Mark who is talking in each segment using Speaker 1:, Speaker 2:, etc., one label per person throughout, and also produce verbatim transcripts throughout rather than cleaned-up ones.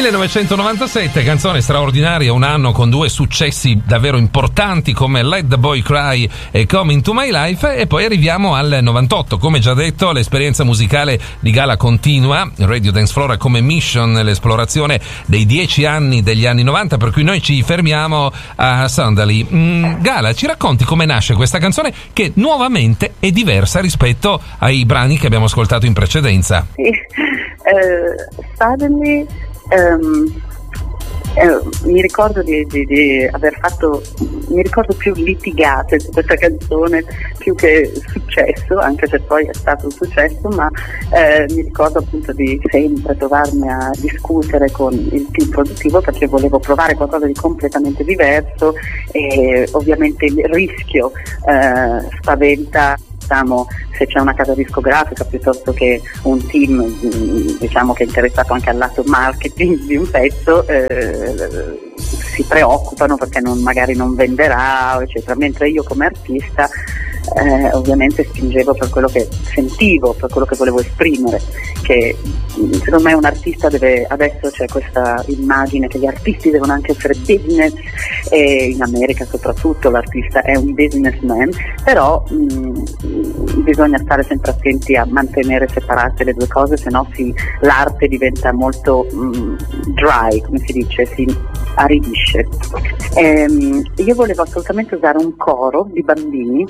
Speaker 1: millenovecentonovantasette, canzone straordinaria, un anno con due successi davvero importanti come Let the Boy Cry e Come Into My Life, e poi arriviamo al novantotto. Come già detto, l'esperienza musicale di Gala continua. Radio Dance Floor ha come mission l'esplorazione dei dieci anni degli anni novanta, per cui noi ci fermiamo a Sandali. Mm, Gala, ci racconti come nasce questa canzone che nuovamente è diversa rispetto ai brani che abbiamo ascoltato in precedenza?
Speaker 2: Sì, uh, suddenly um, uh, mi ricordo di, di, di aver fatto, mi ricordo più litigate su questa canzone più che successo, anche se poi è stato un successo, ma eh, mi ricordo appunto di sempre trovarmi a discutere con il team produttivo perché volevo provare qualcosa di completamente diverso e ovviamente il rischio eh, spaventa, diciamo, se c'è una casa discografica piuttosto che un team, diciamo, che è interessato anche al lato marketing di un pezzo, eh, si preoccupano perché non, magari non venderà, eccetera, mentre io come artista eh, ovviamente spingevo per quello che sentivo, per quello che volevo esprimere, che secondo me un artista deve, adesso c'è questa immagine che gli artisti devono anche essere business, e in America soprattutto l'artista è un businessman, però mh, bisogna stare sempre attenti a mantenere separate le due cose, se no si, l'arte diventa molto mh, dry, come si dice, si aridisce. Ehm, io volevo assolutamente usare un coro di bambini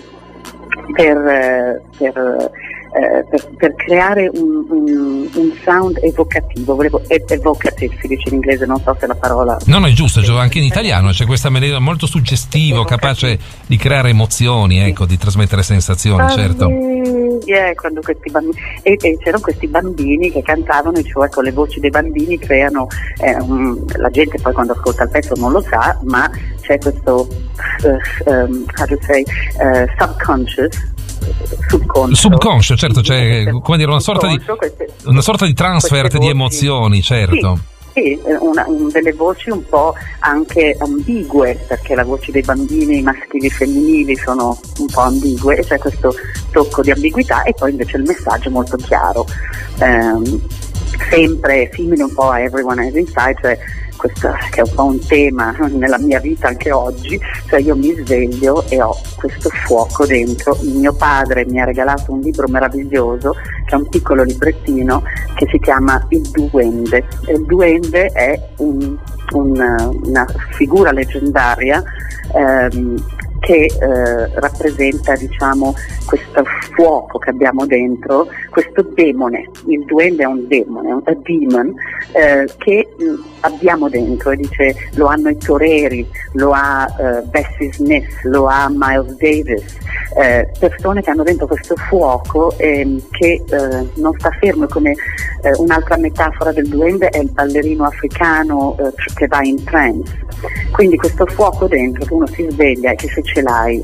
Speaker 2: per, per, eh, per, per creare un, un, un sound evocativo, volevo evocative si dice in inglese, non so se la parola...
Speaker 1: No, no, è giusto, anche in italiano c'è questa melodia molto suggestivo, capace di creare emozioni, ecco, di trasmettere sensazioni, ah, certo.
Speaker 2: Yeah, quando questi bambini, e, e c'erano questi bambini che cantavano, e cioè con le voci dei bambini creano, eh, um, la gente poi quando ascolta il pezzo non lo sa, ma c'è questo uh, um, how to say, uh, subconscious subconscio
Speaker 1: subconscio, certo, c'è come dire una sorta di
Speaker 2: queste,
Speaker 1: una sorta di transfer di emozioni, certo.
Speaker 2: Sì. Sì, una, un, delle voci un po' anche ambigue, perché le voci dei bambini maschili e femminili sono un po' ambigue, e c'è questo tocco di ambiguità, e poi invece il messaggio molto chiaro, ehm, sempre simile un po' a Everyone Has Inside, cioè questo che è un po' un tema nella mia vita anche oggi, cioè io mi sveglio e ho questo fuoco dentro. Mio padre mi ha regalato un libro meraviglioso, che è un piccolo librettino che si chiama Il Duende. Il Duende è un, un, una figura leggendaria ehm, che eh, rappresenta, diciamo, questo fuoco che abbiamo dentro, questo demone. Il duende è un demone, un demon eh, che mh, abbiamo dentro, e dice lo hanno i toreri, lo ha eh, Bessie Smith, lo ha Miles Davis, eh, persone che hanno dentro questo fuoco eh, che eh, non sta fermo, come eh, un'altra metafora del duende è il ballerino africano eh, che va in trance. Quindi questo fuoco dentro, che uno si sveglia e che se ce l'hai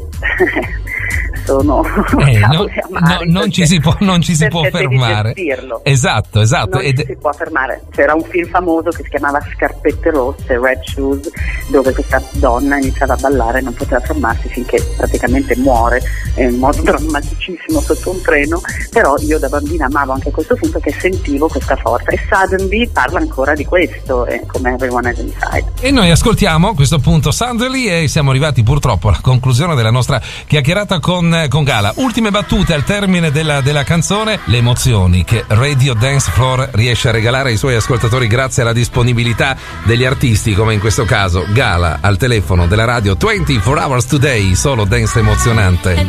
Speaker 2: sono
Speaker 1: eh, no, no, non ci si può, non ci si può fermare. Esatto, esatto.
Speaker 2: Non Ed... ci si può fermare. C'era un film famoso che si chiamava Scarpette Rosse, Red Shoes, dove questa donna iniziava a ballare e non poteva fermarsi finché praticamente muore in modo drammaticissimo sotto un treno. Però io da bambina amavo anche questo film perché sentivo questa forza, e Suddenly parla ancora di questo, eh, come Everyone Has Inside.
Speaker 1: E noi ascoltiamo a questo punto Suddenly, e siamo arrivati purtroppo alla conclusione della nostra chiacchierata con con Gala. Ultime battute al termine della, della canzone, le emozioni che Radio Dance Floor riesce a regalare ai suoi ascoltatori grazie alla disponibilità degli artisti, come in questo caso Gala al telefono della radio ventiquattro hours today, solo dance emozionante.